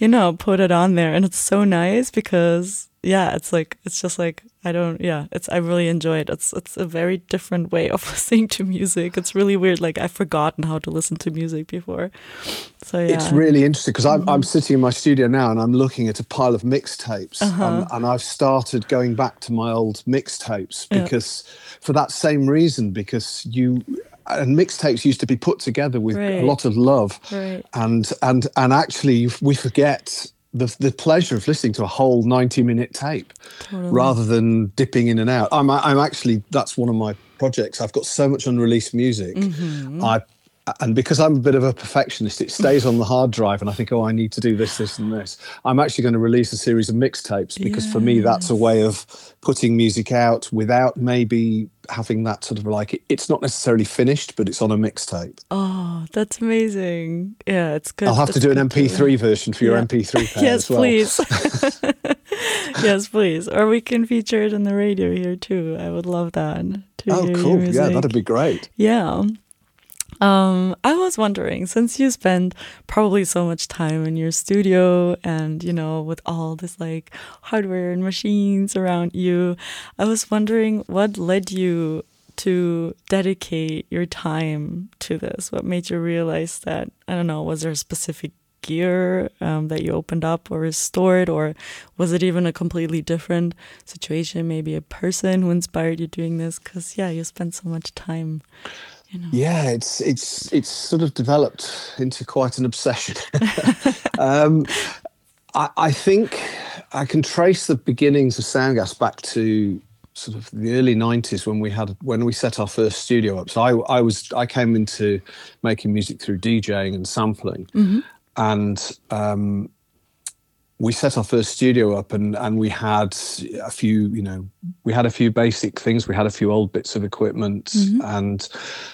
put it on there. And it's so nice because, yeah, it's just like, I really enjoy it. It's a very different way of listening to music. It's really weird. Like, I've forgotten how to listen to music before. So, yeah. It's really interesting because I'm sitting in my studio now and I'm looking at a pile of mixtapes, and I've started going back to my old mixtapes because for that same reason, because and mixtapes used to be put together with a lot of love, and actually we forget the pleasure of listening to a whole 90-minute tape rather than dipping in and out. I'm actually, that's one of my projects. I've got so much unreleased music. And because I'm a bit of a perfectionist, it stays on the hard drive and I think, oh, I need to do this, this and this. I'm actually going to release a series of mixtapes because for me, that's a way of putting music out without maybe having that sort of like, it's not necessarily finished, but it's on a mixtape. Oh, that's amazing. Yeah, it's good. I'll have to do an MP3 version for your MP3 player yes, as well. Please. Yes, please. Or we can feature it on the radio here too. I would love that. Oh, cool. Yeah, that'd be great. Yeah. I was wondering, since you spend probably so much time in your studio and, with all this like hardware and machines around you, I was wondering what led you to dedicate your time to this? What made you realize that, I don't know, was there a specific gear that you opened up or restored, or was it even a completely different situation, maybe a person who inspired you doing this? Because, you spend so much time. Yeah, it's sort of developed into quite an obsession. I think I can trace the beginnings of Soundgas back to sort of the early 90s when we set our first studio up. So I came into making music through DJing and sampling, and we set our first studio up and we had a few, we had a few basic things. We had a few old bits of equipment and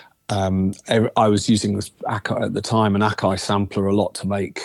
I was using this Akai at the time, an Akai sampler a lot to make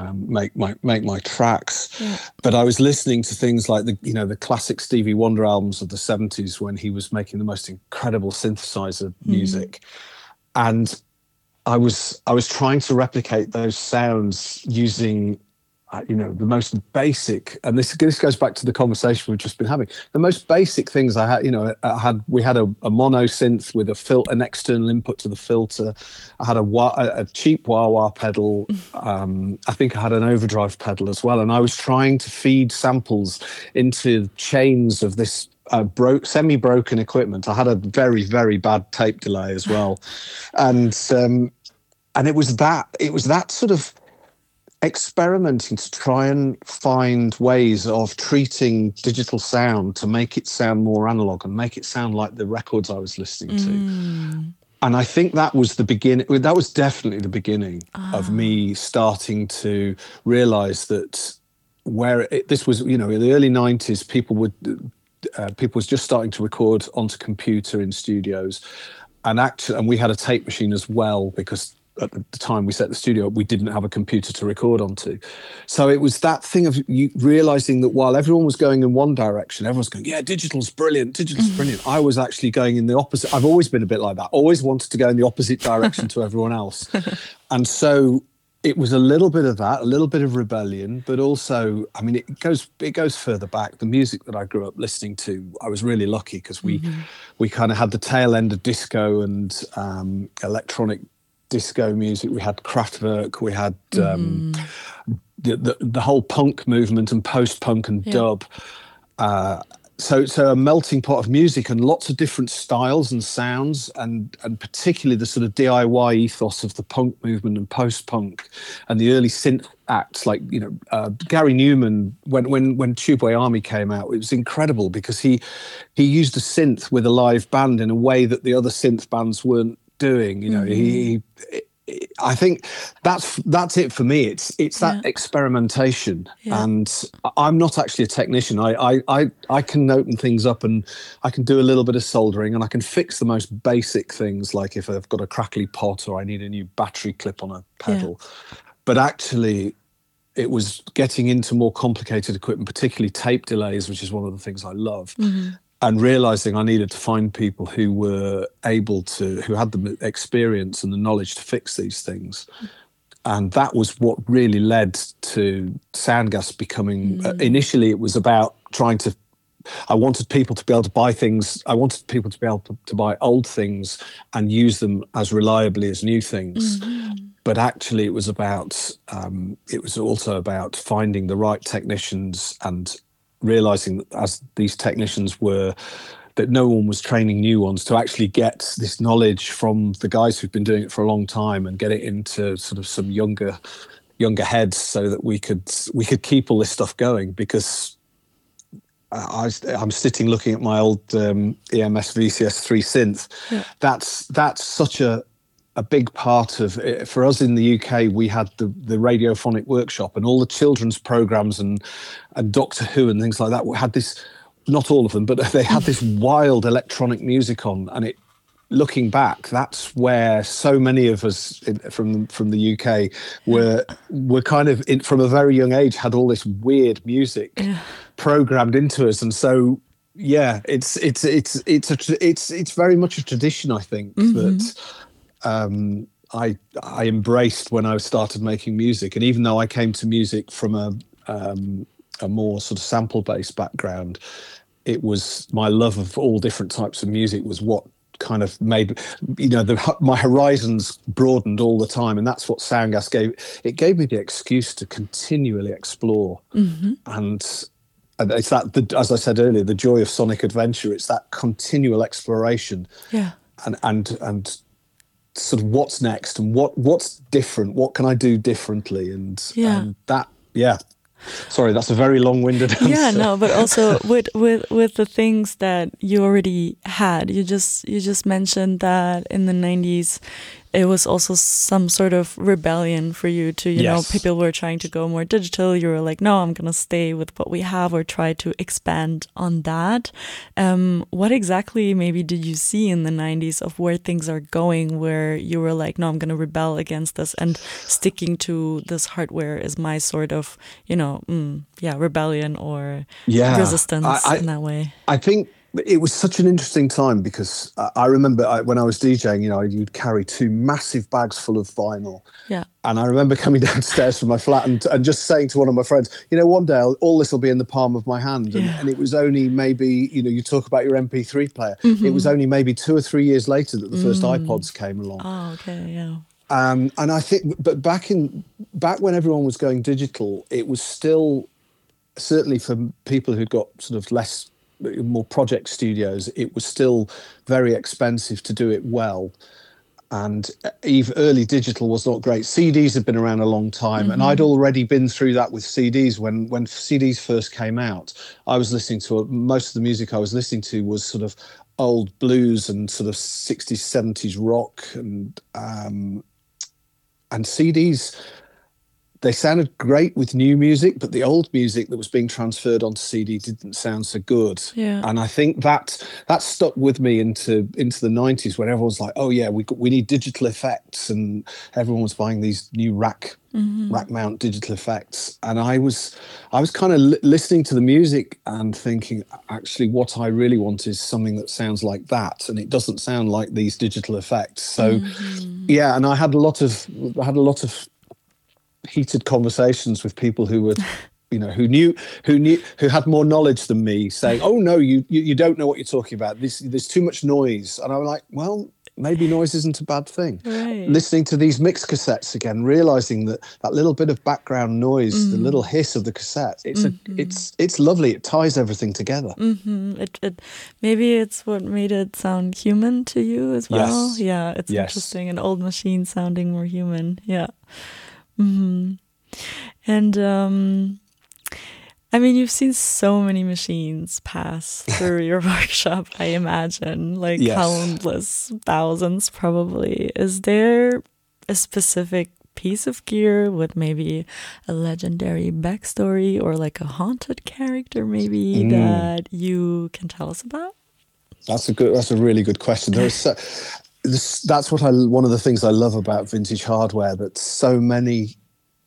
my tracks. Yeah. But I was listening to things like the classic Stevie Wonder albums of the 70s when he was making the most incredible synthesizer music. And I was trying to replicate those sounds using the most basic, and this goes back to the conversation we've just been having. The most basic things I had, we had a mono synth with an external input to the filter. I had a cheap wah-wah pedal. I think I had an overdrive pedal as well. And I was trying to feed samples into chains of this semi-broken equipment. I had a very, very bad tape delay as well. And it was that sort of experimenting to try and find ways of treating digital sound to make it sound more analog and make it sound like the records I was listening to. And I think that was the beginning. That was definitely the beginning of me starting to realize that this was, in the early 90s, people was just starting to record onto computer in studios, and we had a tape machine as well, because at the time we set the studio up, we didn't have a computer to record onto. So it was that thing of you realizing that while everyone was going in one direction, everyone's going, yeah, digital's brilliant. I was actually going in the opposite. I've always been a bit like that, always wanted to go in the opposite direction to everyone else. And so it was a little bit of that, a little bit of rebellion, but also, I mean, it goes further back. The music that I grew up listening to, I was really lucky because we kind of had the tail end of disco and electronic disco music. We had Kraftwerk, we had the whole punk movement and post-punk and dub. So a melting pot of music and lots of different styles and sounds, and particularly the sort of DIY ethos of the punk movement and post-punk and the early synth acts like Gary Newman. When Tubeway Army came out, it was incredible because he used a synth with a live band in a way that the other synth bands weren't doing. I think that's it for me. It's that experimentation, and I'm not actually a technician. I can open things up and I can do a little bit of soldering and I can fix the most basic things, like if I've got a crackly pot or I need a new battery clip on a pedal. But actually, it was getting into more complicated equipment, particularly tape delays, which is one of the things I love. And realizing I needed to find people who had the experience and the knowledge to fix these things. And that was what really led to Soundgas becoming, initially it was about I wanted people to be able to buy things. I wanted people to be able to buy old things and use them as reliably as new things. But actually it was also about finding the right technicians and realizing that as these technicians that no one was training new ones, to actually get this knowledge from the guys who've been doing it for a long time and get it into sort of some younger heads, so that we could keep all this stuff going. Because I'm sitting looking at my old EMS VCS3 synth. Yeah. That's such a big part of it. For us in the UK, we had the Radiophonic Workshop and all the children's programs and Doctor Who and things like that. We had this. Not all of them, but they had this wild electronic music on, and looking back, that's where so many of us from the UK were kind of from a very young age had all this weird music programmed into us, and so it's very much a tradition, I think, that I embraced when I started making music. And even though I came to music from a more sort of sample-based background, it was my love of all different types of music was what kind of made, my horizons broadened all the time. And that's what Soundgas gave me the excuse to continually explore. And it's that, as I said earlier, the joy of sonic adventure. It's that continual exploration. Yeah. And sort of what's next and what's different, what can I do differently? And that. Sorry, that's a very long-winded answer. Yeah, no, but also with the things that you already had, you just mentioned that in the 90s, it was also some sort of rebellion for you to, you know, people were trying to go more digital. You were like, no, I'm going to stay with what we have or try to expand on that. What exactly maybe did you see in the 90s of where things are going, where you were like, no, I'm going to rebel against this, and sticking to this hardware is my sort of, rebellion or resistance in that way? I think it was such an interesting time because I remember when I was DJing, you'd carry 2 massive bags full of vinyl. Yeah. And I remember coming downstairs from my flat and just saying to one of my friends, one day all this will be in the palm of my hand. And it was only maybe, you talk about your MP3 player. It was only maybe 2 or 3 years later that the first iPods came along. Oh, okay, yeah. And I think, but back when everyone was going digital, it was still, certainly for people who'd got sort of more project studios, it was still very expensive to do it well. And early digital was not great. CDs had been around a long time, and I'd already been through that with CDs. When CDs first came out, I was listening to most of the music I was listening to was sort of old blues and sort of 60s, 70s rock, and CDs. They sounded great with new music, but the old music that was being transferred onto CD didn't sound so good. Yeah. And I think that stuck with me into the 90s, when everyone's like, oh yeah, we need digital effects, and everyone was buying these new rack mount digital effects. And I was kind of listening to the music and thinking, actually, what I really want is something that sounds like that, and it doesn't sound like these digital effects. So and I had a lot of heated conversations with people who were, who had more knowledge than me, saying, "Oh no, you don't know what you're talking about. There's too much noise." And I'm like, "Well, maybe noise isn't a bad thing." Right. Listening to these mix cassettes again, realizing that little bit of background noise, the little hiss of the cassette, it's lovely. It ties everything together. It maybe it's what made it sound human to you as well. Yes. Yeah, it's interesting. An old machine sounding more human. Yeah. And I mean, you've seen so many machines pass through your workshop, I imagine, like countless thousands probably. Is there a specific piece of gear with maybe a legendary backstory or like a haunted character maybe that you can tell us about? That's a really good question. That's one of the things I love about vintage hardware, that so many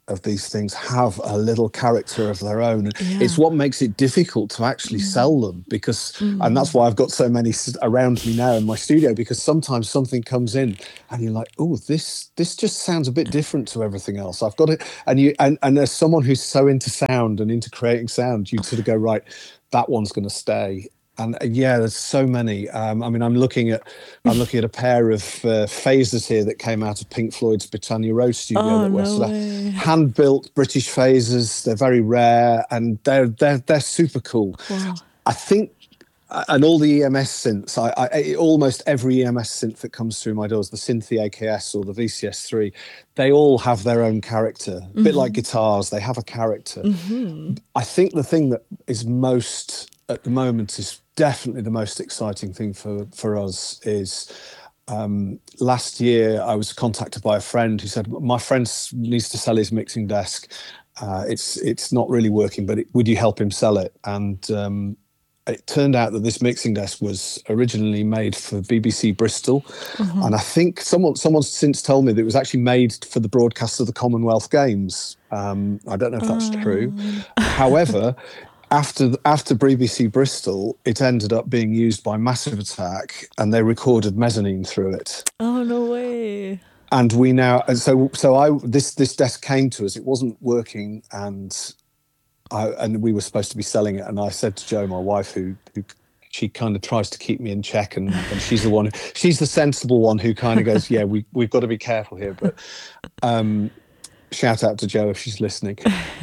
of these things have a little character of their own. Yeah. It's what makes it difficult to actually sell them, because, and that's why I've got so many around me now in my studio, because sometimes something comes in and you're like, oh, this just sounds a bit different to everything else. I've got it. And as someone who's so into sound and into creating sound, you sort of go, right, that one's going to stay. And yeah, there's so many. I mean, I'm looking at a pair of phasers here that came out of Pink Floyd's Britannia Road studio. That were sort of hand-built British phasers. They're very rare, and they're super cool. Wow. I think, and all the EMS synths, almost every EMS synth that comes through my doors, the Synthi AKS or the VCS3, they all have their own character. A bit like guitars, they have a character. I think the thing that is most at the moment is definitely the most exciting thing for us is last year I was contacted by a friend who said, my friend needs to sell his mixing desk. It's not really working, but would you help him sell it? And it turned out that this mixing desk was originally made for BBC Bristol. And I think someone's since told me that it was actually made for the broadcast of the Commonwealth Games. I don't know if that's true. However, after BBC Bristol, it ended up being used by Massive Attack, and they recorded Mezzanine through it. Oh, no way. And we now, this desk came to us. It wasn't working, and we were supposed to be selling it. And I said to Jo, my wife, who she kind of tries to keep me in check, and she's the sensible one who kind of goes, yeah, we've got to be careful here. But shout out to Jo if she's listening.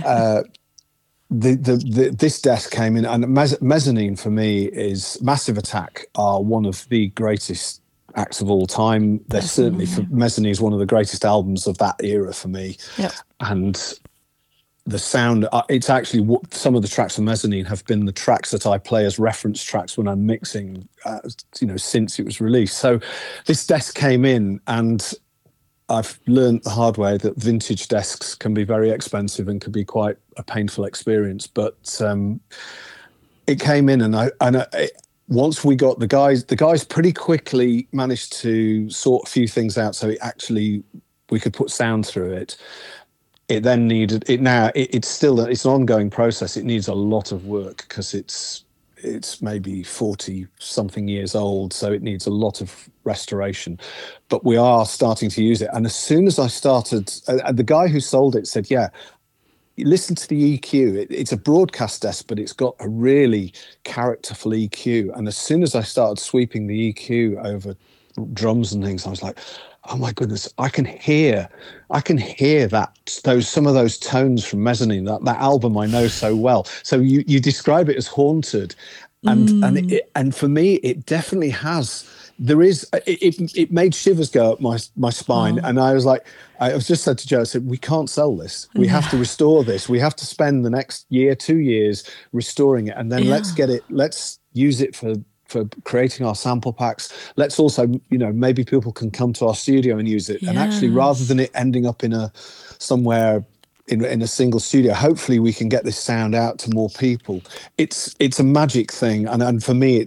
This desk came in, and Mezzanine for me is Massive Attack are one of the greatest acts of all time. They're certainly, Mezzanine is one of the greatest albums of that era for me. Yep. And the sound, it's actually some of the tracks from Mezzanine have been the tracks that I play as reference tracks when I'm mixing, since it was released. So this desk came in, and I've learned the hard way that vintage desks can be very expensive and can be quite a painful experience. But it came in, and once we got the guys pretty quickly managed to sort a few things out, so we could put sound through it. It then needed it. Now it's an ongoing process. It needs a lot of work because it's maybe 40 something years old, so it needs a lot of restoration, but we are starting to use it. And as soon as I started, the guy who sold it said, yeah, listen to the EQ. It's a broadcast desk, but it's got a really characterful EQ. And as soon as I started sweeping the EQ over drums and things, I was like, oh my goodness, I can hear some of those tones from Mezzanine, that album I know so well. So you describe it as haunted, and for me it definitely has. It made shivers go up my spine, and I was just said to Jo, I said, we can't sell this. We have to restore this. We have to spend the next 2 years restoring it, and then let's use it for creating our sample packs. Let's also, maybe people can come to our studio and use it. Yes. And actually, rather than it ending up somewhere in a single studio, hopefully we can get this sound out to more people. It's a magic thing, and for me,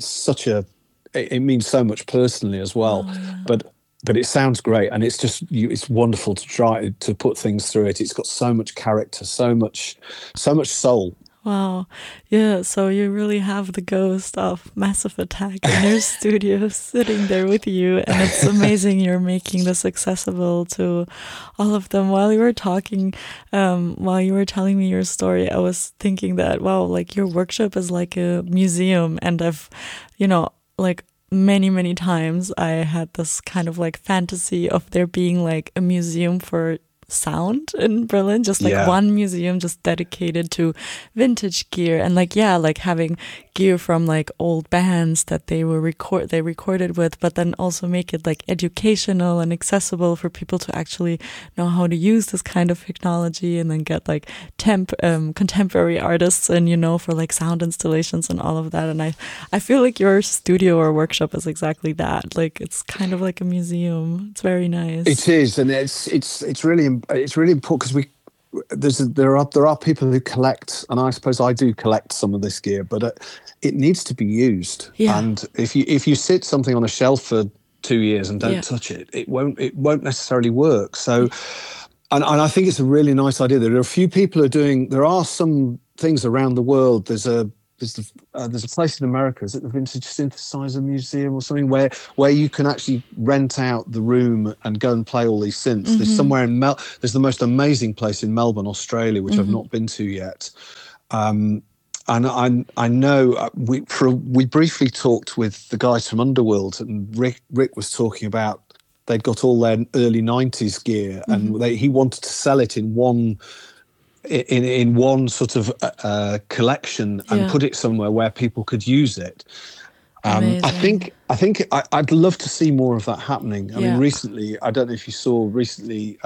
it means so much personally as well. Oh, yeah. But it sounds great, and it's wonderful to try to put things through it. It's got so much character, so much soul. Wow. Yeah, so you really have the ghost of Massive Attack in your studio sitting there with you, and it's amazing you're making this accessible to all of them. While you were talking, while you were telling me your story, I was thinking that, wow, like your workshop is like a museum, and I've, like many, many times I had this kind of like fantasy of there being like a museum for sound in Berlin, just like one museum just dedicated to vintage gear, and like having gear from like old bands that they recorded with, but then also make it like educational and accessible for people to actually know how to use this kind of technology, and then get like contemporary artists and for like sound installations and all of that. And I feel like your studio or workshop is exactly that. Like it's kind of like a museum. It's very nice. It is, and it's really important because there are people who collect, and I suppose I do collect some of this gear, but it needs to be used. Yeah. And if you sit something on a shelf for 2 years and don't touch it, it won't necessarily work. So and I think it's a really nice idea. There are a few people who are doing. There are some things around the world. There's a place in America. Is it the Vintage Synthesizer Museum or something where you can actually rent out the room and go and play all these synths? Mm-hmm. There's somewhere in There's the most amazing place in Melbourne, Australia, which I've not been to yet. And I know we briefly talked with the guys from Underworld, and Rick was talking about they'd got all their early 90s gear, and he wanted to sell it in one sort of collection and put it somewhere where people could use it. I think I'd love to see more of that happening. I mean, recently, I don't know if you saw recently,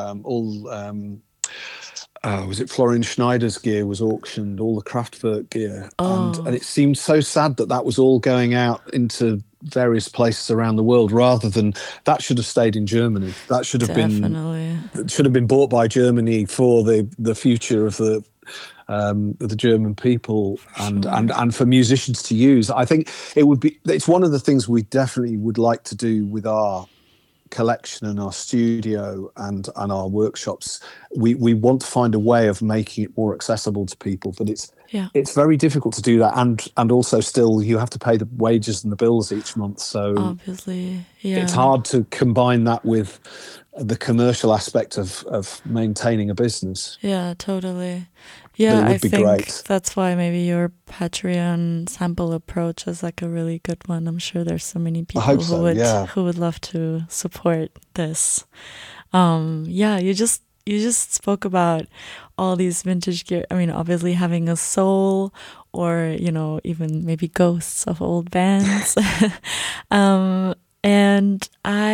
was it Florian Schneider's gear was auctioned, all the Kraftwerk gear, and it seemed so sad that was all going out into various places around the world, rather than that should have stayed in Germany. That should have been bought by Germany for the future of the German people and for musicians to use. I think it's one of the things we definitely would like to do with our collection and our studio and our workshops. We want to find a way of making it more accessible to people, but it's very difficult to do that, and also still you have to pay the wages and the bills each month, so obviously it's hard to combine that with the commercial aspect of maintaining a business. Yeah, totally. Yeah, I think great. That's why maybe your Patreon sample approach is like a really good one. I'm sure there's so many people who would love to support this. You just spoke about all these vintage gear. I mean, obviously having a soul, or even maybe ghosts of old bands. And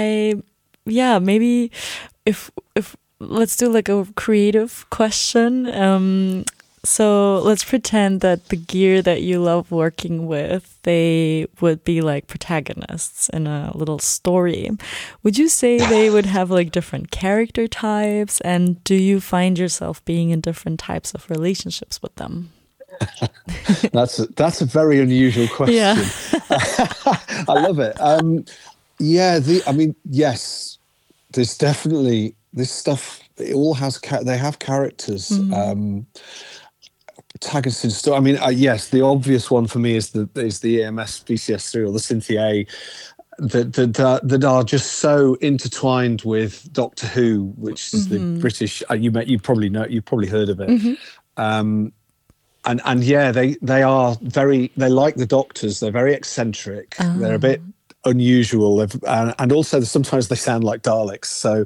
maybe if let's do like a creative question. So let's pretend that the gear that you love working with, they would be like protagonists in a little story. Would you say they would have like different character types? And do you find yourself being in different types of relationships with them? That's a very unusual question. Yeah. I love it. Yes, there's definitely this stuff. It all has they have characters. Protagonists in story. I mean, yes, the obvious one for me is the EMS VCS3 or the Synthia that are just so intertwined with Doctor Who, which is the British. You probably heard of it. They are very. They like the Doctors. They're very eccentric. They're a bit unusual, and also sometimes they sound like Daleks. So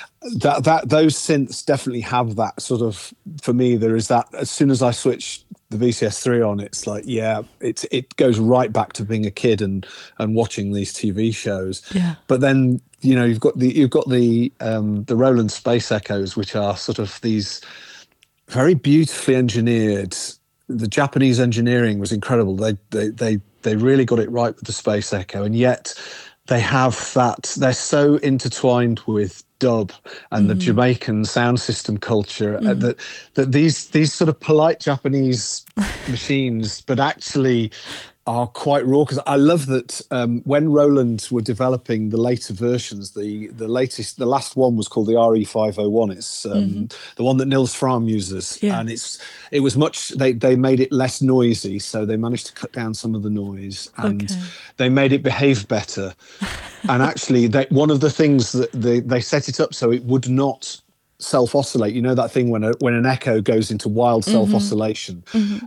those synths definitely have that sort of. For me, there is that. As soon as I switch the VCS3 on, it's like it goes right back to being a kid and watching these TV shows. Yeah. But then you've got the Roland Space Echoes, which are sort of these very beautifully engineered. The Japanese engineering was incredible. They really got it right with the Space Echo, and yet they have that. They're so intertwined with dub and the Jamaican sound system culture that these sort of polite Japanese machines, but actually are quite raw. Because I love that when Roland were developing the later versions, the last one was called the RE501. It's the one that Nils Frahm uses, and it was much. They made it less noisy, so they managed to cut down some of the noise, and they made it behave better. And actually, one of the things that they set it up so it would not self-oscillate. You know that thing when an echo goes into wild self-oscillation.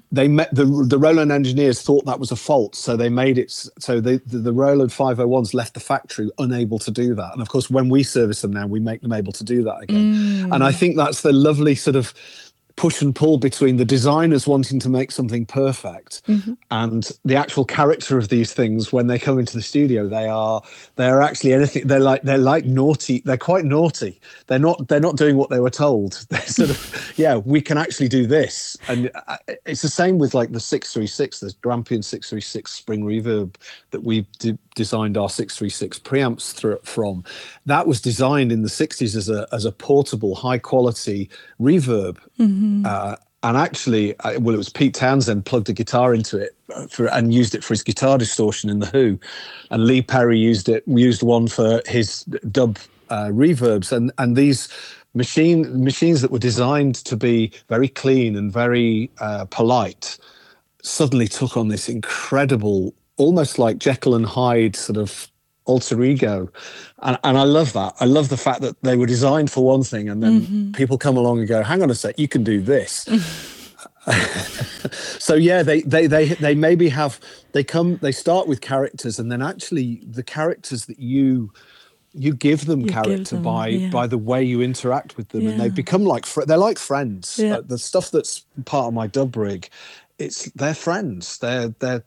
The Roland engineers thought that was a fault, so they made it so the Roland 501s left the factory unable to do that. And of course, when we service them now, we make them able to do that again. And I think that's the lovely sort of push and pull between the designers wanting to make something perfect and the actual character of these things. When they come into the studio, they are actually anything. They're like naughty. They're quite naughty. They're not doing what they were told. They're sort of, we can actually do this. And it's the same with like the 636, the Grampian 636 spring reverb that we designed our 636 preamps from. That was designed in the 60s as a portable, high quality reverb. And actually, it was Pete Townsend plugged a guitar into it and used it for his guitar distortion in The Who. And Lee Perry used one for his dub reverbs. And these machines that were designed to be very clean and very polite suddenly took on this incredible, almost like Jekyll and Hyde sort of alter ego. And I love that. I love the fact that they were designed for one thing, and then people come along and go, hang on a sec, you can do this. So yeah, they maybe have, they start with characters, and then actually the characters that you give them character by the way you interact with them, and they become like they're like friends. The stuff that's part of my dub rig, they're friends. They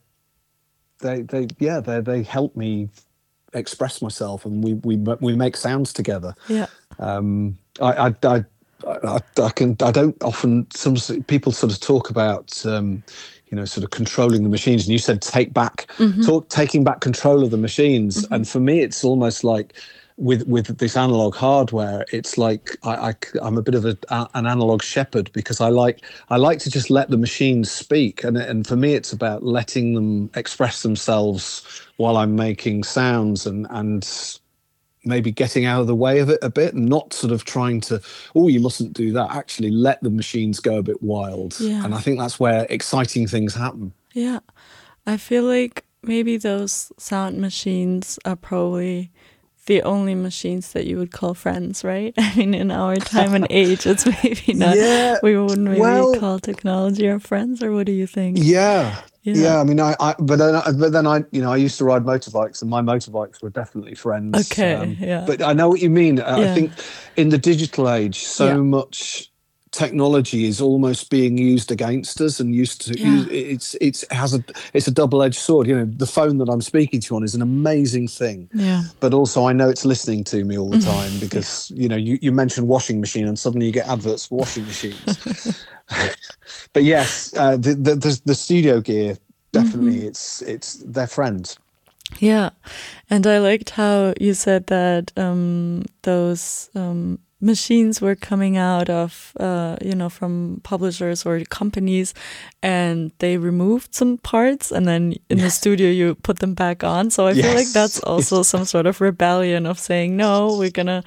help me express myself, and we make sounds together. I don't often, some people sort of talk about sort of controlling the machines, and you said taking back control of the machines, and for me it's almost like with this analog hardware, it's like I'm a bit of an analog shepherd, because I like to just let the machines speak, and for me it's about letting them express themselves while I'm making sounds, and maybe getting out of the way of it a bit, and not sort of trying to, you mustn't do that. Actually let the machines go a bit wild. And I think that's where exciting things happen. I feel like maybe those sound machines are probably the only machines that you would call friends, right? I mean, in our time and age, it's maybe not. We wouldn't maybe call technology our friends, or what do you think? Yeah. I mean, but then I used to ride motorbikes, and my motorbikes were definitely friends. But I know what you mean. I think in the digital age, so much technology is almost being used against us, and it's a double-edged sword. The phone that I'm speaking to you on is an amazing thing, but also I know it's listening to me all the time, because you mentioned washing machine, and suddenly you get adverts for washing machines. But yes, the studio gear, definitely, it's their friends. And I liked how you said that those machines were coming out of, from publishers or companies, and they removed some parts, and then in the studio you put them back on. So I feel like that's also some sort of rebellion of saying, no, we're gonna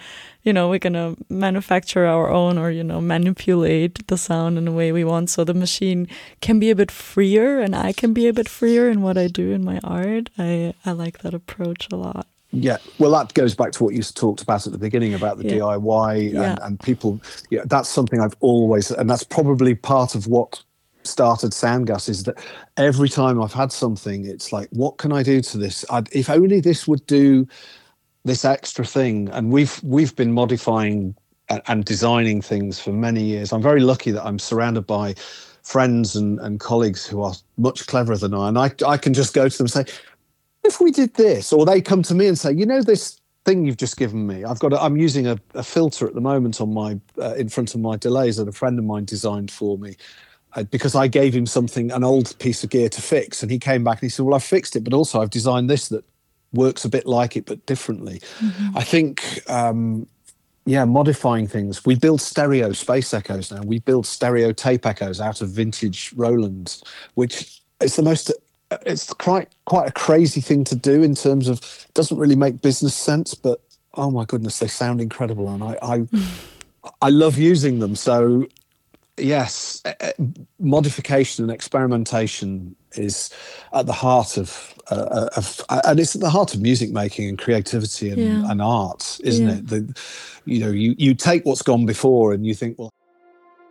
manufacture our own, or, manipulate the sound in the way we want. So the machine can be a bit freer, and I can be a bit freer in what I do in my art. I like that approach a lot. Yeah, well, that goes back to what you talked about at the beginning about the DIY and people. That's something I've always, and that's probably part of what started Soundgas, is that every time I've had something, it's like, what can I do to this? If only this would do this extra thing. And we've been modifying and designing things for many years. I'm very lucky that I'm surrounded by friends and colleagues who are much cleverer than I, and I can just go to them and say, if we did this, or they come to me and say, this thing you've just given me, I'm using a filter at the moment on my in front of my delays that a friend of mine designed for me, because I gave him an old piece of gear to fix, and he came back and he said, well, I've fixed it, but also I've designed this that works a bit like it but differently. I think modifying things. We build stereo space echoes now. We build stereo tape echoes out of vintage Rolands, which is it's quite a crazy thing to do in terms of, it doesn't really make business sense, but oh my goodness, they sound incredible, and I love using them. So yes, modification and experimentation is at the heart of and it's at the heart of music making and creativity and art, isn't it? You take what's gone before and you think, well,